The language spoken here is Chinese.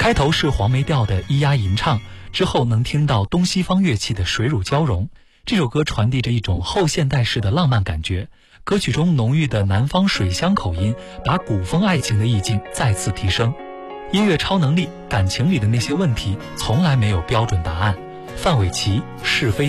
开头是黄梅调的咿呀吟唱，之后能听到东西方乐器的水乳交融。这首歌传递着一种后现代式的浪漫感觉，歌曲中浓郁的南方水乡口音，把古风爱情的意境再次提升。音乐超能力，感情里的那些问题从来没有标准答案。范玮琪，是非。